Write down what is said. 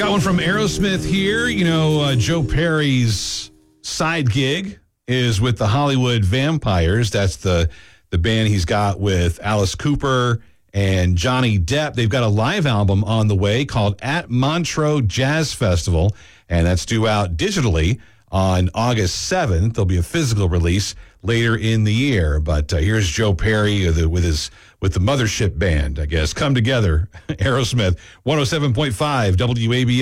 got one from Aerosmith here. You know, Joe Perry's side gig is with the Hollywood Vampires. That's the band he's got with Alice Cooper and Johnny Depp. They've got a live album on the way called At Montreux Jazz Festival, and that's due out digitally on August 7th. There'll be a physical release later in the year. But here's Joe Perry with the Mothership Band, I guess. Come Together, Aerosmith, 107.5 WABA.